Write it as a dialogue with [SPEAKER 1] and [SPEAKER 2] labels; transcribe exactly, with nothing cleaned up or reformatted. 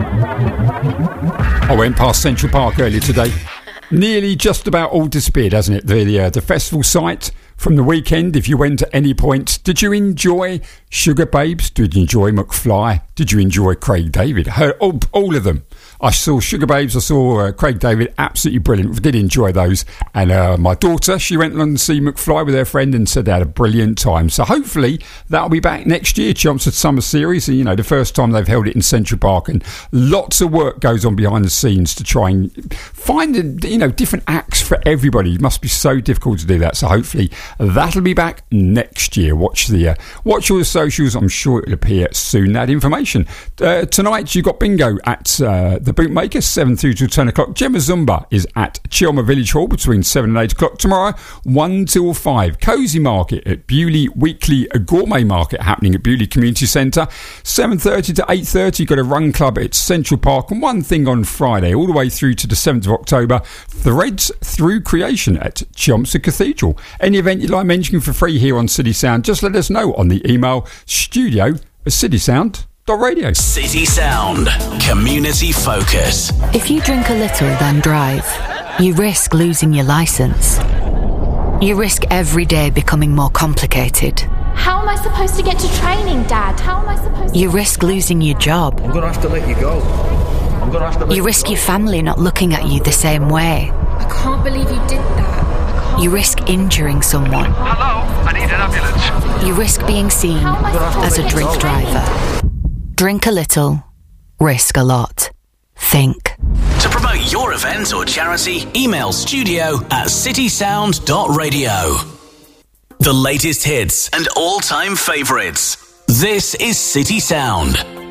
[SPEAKER 1] I went past Central Park earlier today. Nearly just about all disappeared, hasn't it? The, uh, the festival site from the weekend, if you went at any point. Did you enjoy Sugababes? Did you enjoy McFly? Did you enjoy Craig David? Her, all, all of them. I saw Sugababes, I saw uh, Craig David, absolutely brilliant. Did enjoy those. And uh, my daughter, she went on to see McFly with her friend and said they had a brilliant time. So hopefully that'll be back next year, Chelmsford Summer Series. And, you know, the first time they've held it in Central Park. And lots of work goes on behind the scenes to try and find, you know, different acts for everybody. It must be so difficult to do that. So hopefully that'll be back next year. Watch the uh, watch all the socials. I'm sure it'll appear soon, that information. Uh, tonight you've got bingo at uh, the Bootmaker, seven through till ten o'clock. Gemma Zumba is at Chelmer Village Hall between seven and eight o'clock. Tomorrow, one till five. Cozy Market at Bewley Weekly, a gourmet market happening at Bewley Community Centre. seven thirty to eight thirty, you've got a run club at Central Park. And one thing on Friday, all the way through to the seventh of October, Threads Through Creation at Chelmsford Cathedral. Any event you'd like mentioning for free here on City Sound, just let us know on the email studio at citysound dot radio.
[SPEAKER 2] City Sound, community focus.
[SPEAKER 3] If you drink a little then drive, you risk losing your licence. You risk every day becoming more complicated.
[SPEAKER 4] How am I supposed to get to training, Dad? How am I supposed to...
[SPEAKER 3] You risk losing your job.
[SPEAKER 5] I'm going to have to let you go. I'm going to have to let
[SPEAKER 3] you risk your family not looking at you the same way.
[SPEAKER 4] I can't believe you did that.
[SPEAKER 3] You risk injuring someone.
[SPEAKER 6] Hello, I need an ambulance.
[SPEAKER 3] You risk being seen as a drink driver. Drink a little, risk a lot. Think.
[SPEAKER 2] To promote your event or charity, email studio at citysound dot radio. The latest hits and all-time favourites. This is City Sound.